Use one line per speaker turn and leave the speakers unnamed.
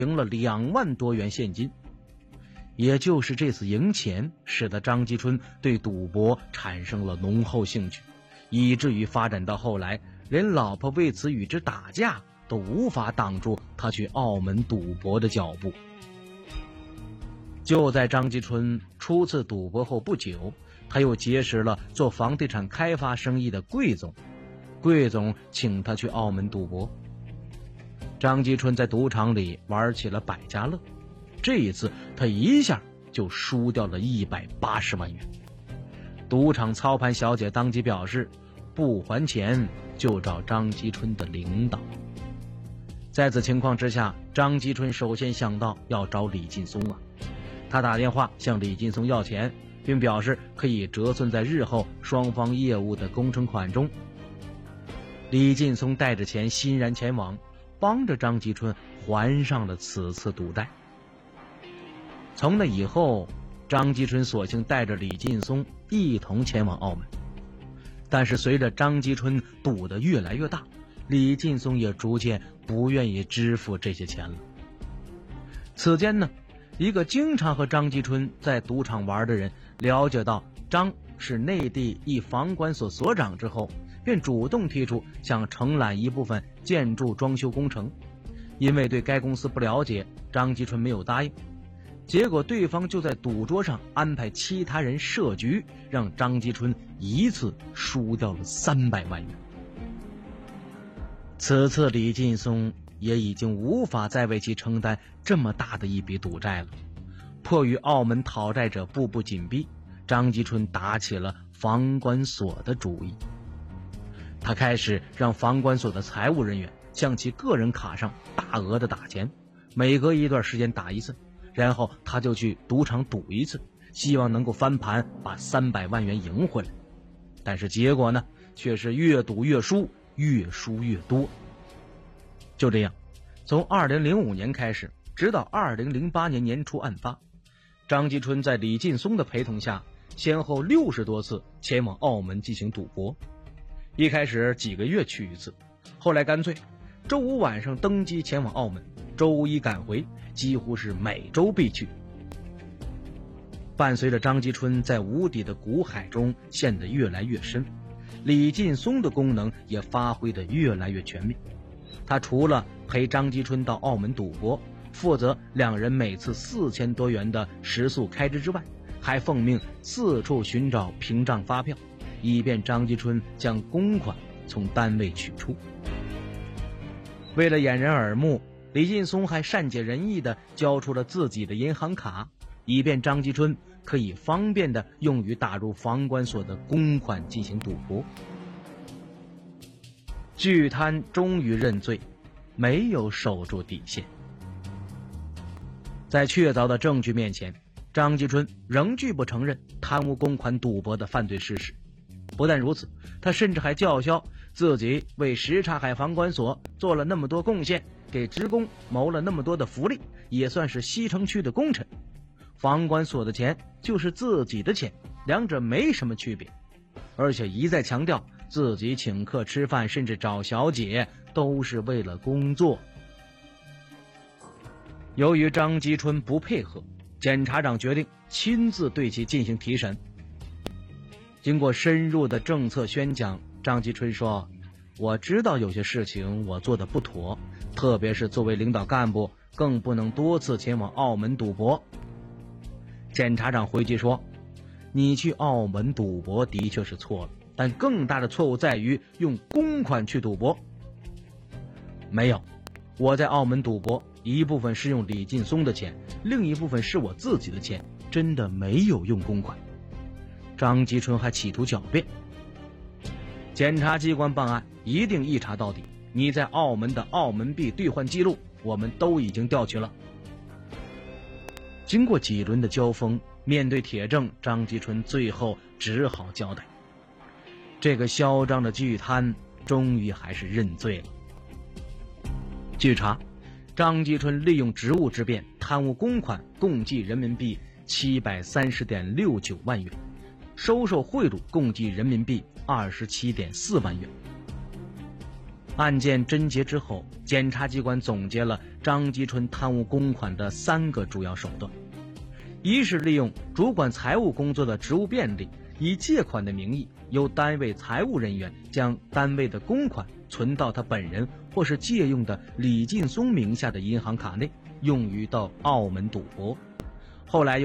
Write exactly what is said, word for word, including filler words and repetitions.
赢了两万多元现金。也就是这次赢钱，使得张继春对赌博产生了浓厚兴趣，以至于发展到后来，连老婆为此与之打架都无法挡住他去澳门赌博的脚步。就在张继春初次赌博后不久，他又结识了做房地产开发生意的桂总，桂总请他去澳门赌博。张继春在赌场里玩起了百家乐，这一次他一下就输掉了一百八十万元。赌场操盘小姐当即表示，不还钱就找张继春的领导。在此情况之下，张继春首先想到要找李劲松啊。他打电话向李劲松要钱，并表示可以折算在日后双方业务的工程款中。李劲松带着钱欣然前往，帮着张继春还上了此次赌债。从那以后，张继春索性带着李劲松一同前往澳门。但是随着张继春赌得越来越大，李劲松也逐渐不愿意支付这些钱了。此间呢，一个经常和张继春在赌场玩的人了解到张是内地一房管所所长之后，便主动提出想承揽一部分建筑装修工程。因为对该公司不了解，张继春没有答应。结果对方就在赌桌上安排其他人设局，让张继春一次输掉了三百万元。此次李劲松也已经无法再为其承担这么大的一笔赌债了。迫于澳门讨债者步步紧逼，张继春打起了房管所的主意。他开始让房管所的财务人员向其个人卡上大额的打钱，每隔一段时间打一次，然后他就去赌场赌一次，希望能够翻盘把三百万元赢回来。但是结果呢，却是越赌越输，越输越多。就这样，从二零零五年开始，直到二零零八年年初案发，张继春在李劲松的陪同下，先后六十多次前往澳门进行赌博。一开始几个月去一次，后来干脆周五晚上登机前往澳门，周一赶回，几乎是每周必去。伴随着张继春在无底的股海中陷得越来越深，李劲松的功能也发挥得越来越全面。他除了陪张继春到澳门赌博，负责两人每次四千多元的食宿开支之外，还奉命四处寻找屏障发票，以便张继春将公款从单位取出。为了掩人耳目，李劲松还善解人意地交出了自己的银行卡，以便张继春可以方便地用于打入房管所的公款进行赌博。巨贪终于认罪，没有守住底线。在确凿的证据面前，张继春仍拒不承认贪污公款赌博的犯罪事实。不但如此，他甚至还叫嚣自己为什刹海房管所做了那么多贡献，给职工谋了那么多的福利，也算是西城区的功臣。房管所的钱就是自己的钱，两者没什么区别。而且一再强调自己请客吃饭，甚至找小姐，都是为了工作。由于张继春不配合，检察长决定亲自对其进行提审。经过深入的政策宣讲，张继春说，我知道有些事情我做的不妥，特别是作为领导干部，更不能多次前往澳门赌博。检察长回击说，你去澳门赌博的确是错了，但更大的错误在于用公款去赌博。没有，我在澳门赌博，一部分是用李劲松的钱，另一部分是我自己的钱，真的没有用公款。张继春还企图狡辩，检察机关办案一定一查到底，你在澳门的澳门币兑换记录我们都已经调取了。经过几轮的交锋，面对铁证，张继春最后只好交代。这个嚣张的巨贪终于还是认罪了。据查，张继春利用职务之便贪污公款共计人民币七百三十点六九万元，收受贿赂共计人民币二十七点四万元。 案件侦结之后，检察机关总结了张吉春贪污公款的三个主要手段：一是利用主管财务工作的职务便利，以借款的名义，由单位财务人员将单位的公款存到他本人或是借用的李劲松名下的银行卡内，用于到澳门赌博。后来又